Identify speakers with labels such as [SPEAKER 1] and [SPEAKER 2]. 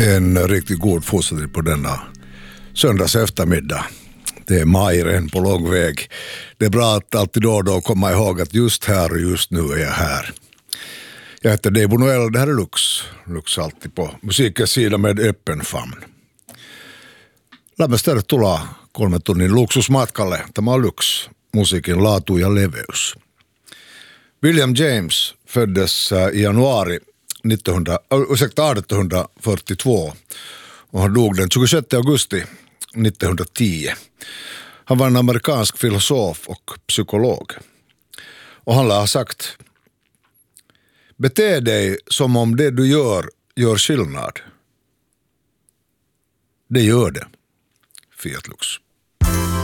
[SPEAKER 1] En riktigt god fortsättning på denna söndags eftermiddag. Det är majren på lång väg. Det är bra att alltid då och då komma ihåg att just här och just nu är jag här. Jag heter Deivo Noel, det här är Lux. Lux alltid på musikens sida med öppen famn. Lämmästä tulla 3 tunnin luksusmatkalle. Tämä on Lux, musiikin laatu ja leveys. William James föddes i januari 1842 och han dog den 26 augusti 1910. Han var en amerikansk filosof och psykolog. Och han har sagt: bete dig som om det du gör skillnad. Det gör det. Fiat Lux.